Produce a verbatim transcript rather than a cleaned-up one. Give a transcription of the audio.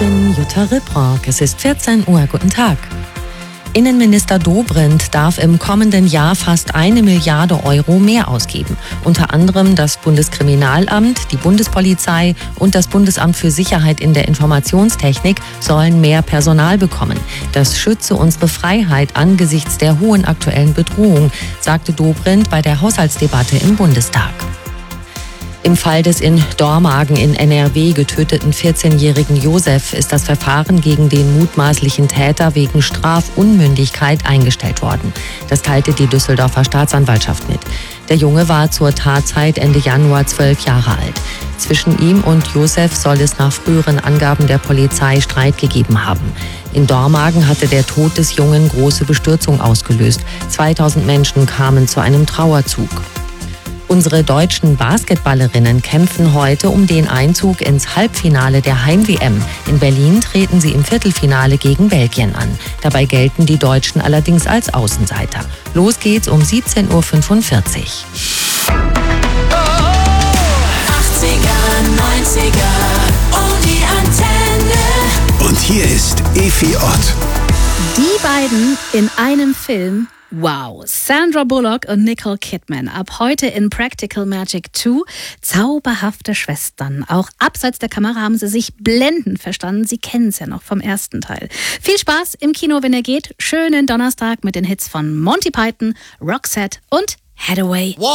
bin Jutta Ripprock. Es ist vierzehn Uhr. Guten Tag. Innenminister Dobrindt darf im kommenden Jahr fast eine Milliarde Euro mehr ausgeben. Unter anderem das Bundeskriminalamt, die Bundespolizei und das Bundesamt für Sicherheit in der Informationstechnik sollen mehr Personal bekommen. Das schütze unsere Freiheit angesichts der hohen aktuellen Bedrohung, sagte Dobrindt bei der Haushaltsdebatte im Bundestag. Im Fall des in Dormagen in N R W getöteten vierzehnjährigen Josef ist das Verfahren gegen den mutmaßlichen Täter wegen Strafunmündigkeit eingestellt worden. Das teilte die Düsseldorfer Staatsanwaltschaft mit. Der Junge war zur Tatzeit Ende Januar zwölf Jahre alt. Zwischen ihm und Josef soll es nach früheren Angaben der Polizei Streit gegeben haben. In Dormagen hatte der Tod des Jungen große Bestürzung ausgelöst. zweitausend Menschen kamen zu einem Trauerzug. Unsere deutschen Basketballerinnen kämpfen heute um den Einzug ins Halbfinale der Heim-W M. In Berlin treten sie im Viertelfinale gegen Belgien an. Dabei gelten die Deutschen allerdings als Außenseiter. Los geht's um siebzehn Uhr fünfundvierzig. achtziger, neunziger und die Antenne. Und hier ist Efi Ott. Die beiden in einem Film. Wow, Sandra Bullock und Nicole Kidman. Ab heute in Practical Magic zwei. Zauberhafte Schwestern. Auch abseits der Kamera haben sie sich blendend verstanden. Sie kennen es ja noch vom ersten Teil. Viel Spaß im Kino, wenn ihr geht. Schönen Donnerstag mit den Hits von Monty Python, Roxette und Hathaway.